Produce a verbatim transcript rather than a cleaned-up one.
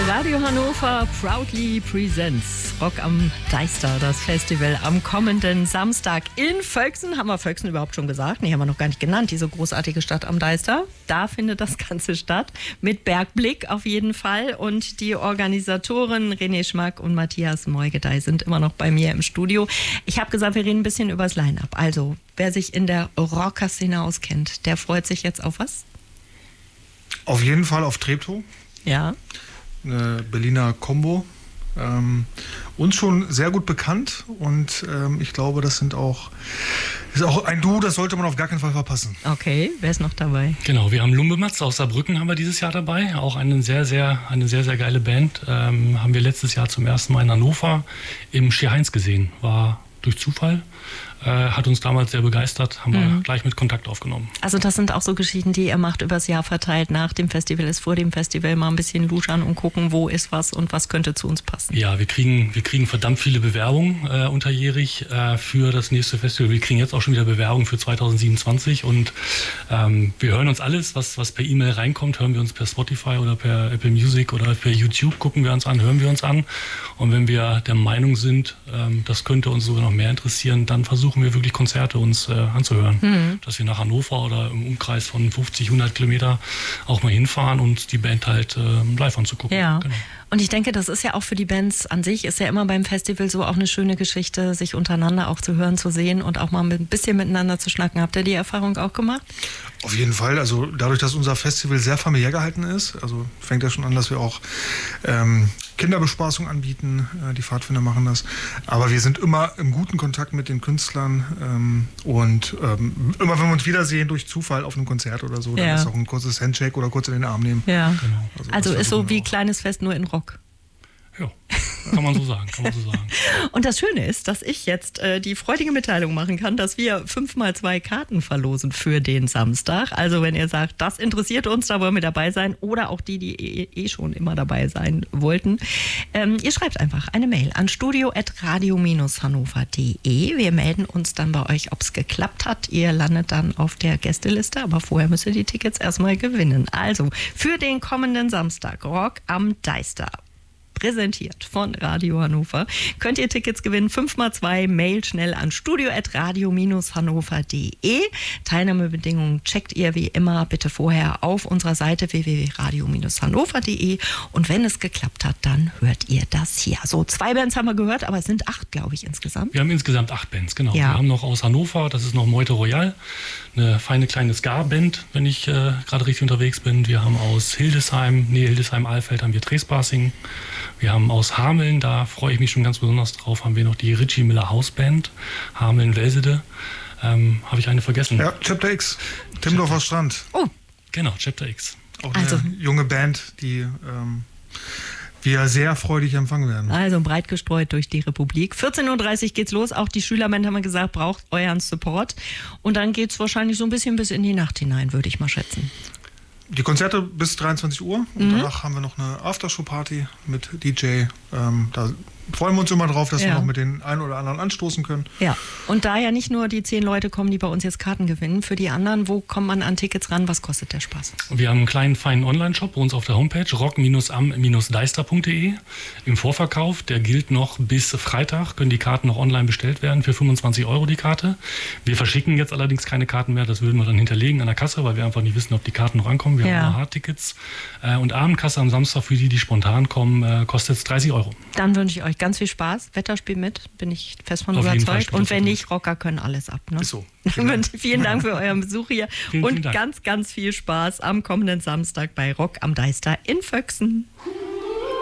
Radio Hannover proudly presents Rock am Deister, das Festival am kommenden Samstag in Völksen. Haben wir Völksen überhaupt schon gesagt? Nee, haben wir noch gar nicht genannt, diese großartige Stadt am Deister. Da findet das Ganze statt, mit Bergblick auf jeden Fall. Und die Organisatoren René Schmack und Matthias Moigedey sind immer noch bei mir im Studio. Ich habe gesagt, wir reden ein bisschen über das Line-Up. Also, wer sich in der Rocker-Szene auskennt, der freut sich jetzt auf was? Auf jeden Fall auf Treptow. Ja. Eine Berliner Combo. Ähm, uns schon sehr gut bekannt und ähm, ich glaube, das sind auch, ist auch ein Duo, das sollte man auf gar keinen Fall verpassen. Okay, wer ist noch dabei? Genau, wir haben Lumbematz aus Saarbrücken haben wir dieses Jahr dabei, auch eine sehr, sehr, eine sehr, sehr geile Band. Ähm, haben wir letztes Jahr zum ersten Mal in Hannover im Schier-Heinz gesehen, war durch Zufall. Äh, hat uns damals sehr begeistert, haben mhm. wir gleich mit Kontakt aufgenommen. Also das sind auch so Geschichten, die ihr macht übers Jahr verteilt. Nach dem Festival ist vor dem Festival mal ein bisschen luschern und gucken, wo ist was und was könnte zu uns passen. Ja, wir kriegen, wir kriegen verdammt viele Bewerbungen äh, unterjährig äh, für das nächste Festival. Wir kriegen jetzt auch schon wieder Bewerbungen für zwanzig siebenundzwanzig und ähm, wir hören uns alles, was, was per E-Mail reinkommt, hören wir uns per Spotify oder per Apple Music oder per YouTube, gucken wir uns an, hören wir uns an. Und wenn wir der Meinung sind, ähm, das könnte uns sogar noch mehr interessieren, dann versuchen wir wirklich Konzerte uns äh, anzuhören. Mhm. Dass wir nach Hannover oder im Umkreis von fünfzig, hundert Kilometer auch mal hinfahren und die Band halt äh, live anzugucken. Ja. Genau. Und ich denke, das ist ja auch für die Bands an sich, ist ja immer beim Festival so auch eine schöne Geschichte, sich untereinander auch zu hören, zu sehen und auch mal ein bisschen miteinander zu schnacken. Habt ihr die Erfahrung auch gemacht? Auf jeden Fall. Also dadurch, dass unser Festival sehr familiär gehalten ist, also fängt ja schon an, dass wir auch ähm, Kinderbespaßung anbieten. Äh, die Pfadfinder machen das. Aber wir sind immer im guten Kontakt mit den Künstlern ähm, und ähm, immer wenn wir uns wiedersehen durch Zufall auf einem Konzert oder so, dann ja. ist auch ein kurzes Handshake oder kurz in den Arm nehmen. Ja. Genau. Also, also ist so wie kleines Fest nur in Rock. Ja, kann man so sagen, kann man so sagen. Und das Schöne ist, dass ich jetzt äh, die freudige Mitteilung machen kann, dass wir fünf mal zwei Karten verlosen für den Samstag. Also wenn ihr sagt, das interessiert uns, da wollen wir dabei sein, oder auch die, die eh, eh schon immer dabei sein wollten, ähm, ihr schreibt einfach eine Mail an studio at radio dash hannover punkt de. Wir melden uns dann bei euch, ob es geklappt hat. Ihr landet dann auf der Gästeliste, aber vorher müsst ihr die Tickets erstmal gewinnen. Also für den kommenden Samstag, Rock am Deister. Präsentiert von Radio Hannover. Könnt ihr Tickets gewinnen? fünf mal zwei, Mail schnell an studio at radio dash hannover punkt de. Teilnahmebedingungen checkt ihr wie immer bitte vorher auf unserer Seite w w w punkt radio dash hannover punkt de. Und wenn es geklappt hat, dann hört ihr das hier. So, zwei Bands haben wir gehört, aber es sind acht, glaube ich, insgesamt. Wir haben insgesamt acht Bands, genau. Ja. Wir haben noch aus Hannover, das ist noch Meute Royal, eine feine kleine Ska-Band, wenn ich äh, gerade richtig unterwegs bin. Wir haben aus Hildesheim, nee, Hildesheim-Alfeld haben wir Trespassing. Wir haben aus Hameln, da freue ich mich schon ganz besonders drauf, haben wir noch die Richie Miller Hausband, Hameln-Welsede. Ähm, Habe ich eine vergessen? Ja, Chapter X, Timmendorfer Strand. Oh. Genau, Chapter X. Auch eine Also. junge Band, die ähm, wir sehr freudig empfangen werden. Also breit gestreut durch die Republik. vierzehn Uhr dreißig geht's los. Auch die Schülerband, haben wir gesagt, braucht euren Support. Und dann geht's wahrscheinlich so ein bisschen bis in die Nacht hinein, würde ich mal schätzen. Die Konzerte bis dreiundzwanzig Uhr und Mhm. danach haben wir noch eine Aftershow-Party mit D J. Ähm, da freuen wir uns immer drauf, dass Ja. wir noch mit den einen oder anderen anstoßen können. Ja, und da ja nicht nur die zehn Leute kommen, die bei uns jetzt Karten gewinnen, für die anderen, wo kommt man an Tickets ran? Was kostet der Spaß? Wir haben einen kleinen, feinen Online-Shop bei uns auf der Homepage, rock dash am dash deister punkt de. Im Vorverkauf, der gilt noch bis Freitag, können die Karten noch online bestellt werden für fünfundzwanzig Euro die Karte. Wir verschicken jetzt allerdings keine Karten mehr, das würden wir dann hinterlegen an der Kasse, weil wir einfach nicht wissen, ob die Karten noch ankommen. Wir Ja. haben nur Hardtickets. Äh, Und Abendkasse am Samstag für die, die spontan kommen, äh, kostet es dreißig Euro. Dann wünsche ich euch ganz viel Spaß. Wetter spielt mit, bin ich fest von Auf jeden Fall überzeugt. spielt Und das wenn mit. nicht, Rocker können alles ab. Ne? Ist so. Vielen, vielen Dank für euren Besuch hier Vielen, und vielen Dank. ganz, ganz viel Spaß am kommenden Samstag bei Rock am Deister in Völksen.